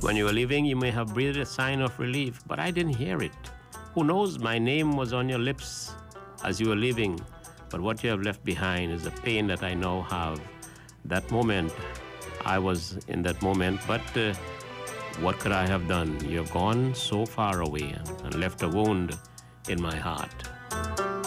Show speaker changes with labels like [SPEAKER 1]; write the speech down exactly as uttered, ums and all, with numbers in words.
[SPEAKER 1] When you were leaving, you may have breathed a sign of relief, but I didn't hear it. Who knows, my name was on your lips as you were leaving, but what you have left behind is the pain that I now have. That moment, I was in that moment, but uh, what could I have done? You have gone so far away and left a wound in my heart.